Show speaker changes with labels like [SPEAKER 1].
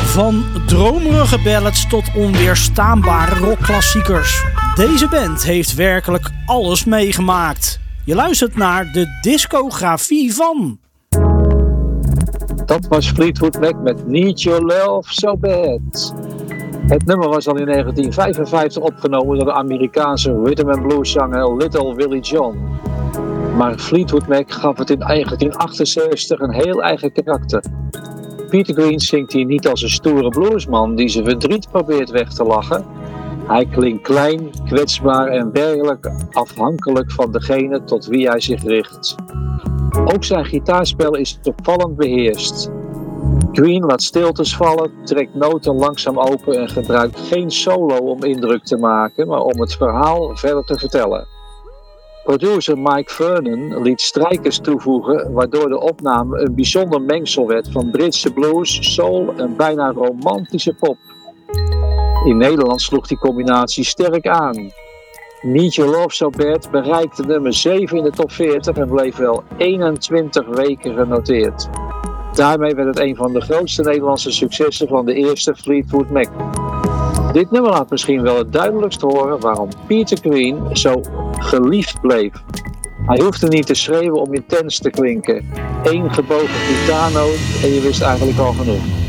[SPEAKER 1] Van dromerige ballads tot onweerstaanbare rockklassiekers. Deze band heeft werkelijk alles meegemaakt. Je luistert naar de discografie van...
[SPEAKER 2] Dat was Fleetwood Mac met Need Your Love So Bad. Het nummer was al in 1955 opgenomen door de Amerikaanse rhythm and blues zanger Little Willie John. Maar Fleetwood Mac gaf het in 1968 een heel eigen karakter. Peter Green zingt hier niet als een stoere bluesman die zijn verdriet probeert weg te lachen. Hij klinkt klein, kwetsbaar en werkelijk afhankelijk van degene tot wie hij zich richt. Ook zijn gitaarspel is opvallend beheerst. Green laat stiltes vallen, trekt noten langzaam open en gebruikt geen solo om indruk te maken, maar om het verhaal verder te vertellen. Producer Mike Vernon liet strijkers toevoegen, waardoor de opname een bijzonder mengsel werd van Britse blues, soul en bijna romantische pop. In Nederland sloeg die combinatie sterk aan. Need Your Love So Bad bereikte nummer 7 in de top 40 en bleef wel 21 weken genoteerd. Daarmee werd het een van de grootste Nederlandse successen van de eerste Fleetwood Mac. Dit nummer laat misschien wel het duidelijkst horen waarom Peter Green zo geliefd bleef. Hij hoefde niet te schreeuwen om intens te klinken. 1 gebogen gitaarnoot en je wist eigenlijk al genoeg.